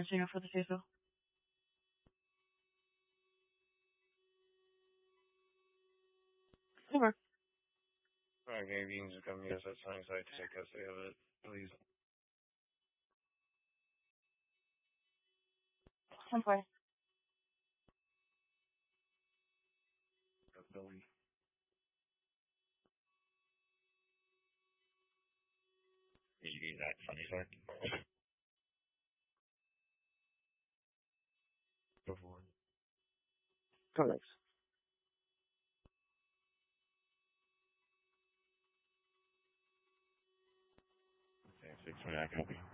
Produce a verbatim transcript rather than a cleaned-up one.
answering for the vehicle. Over. Alright, Gary Beans is coming to us at Sunnyside to take custody of it, please. ten four. Billy. Did you get that Sunnyside? Before. Correct. Okay, six twenty, I copy.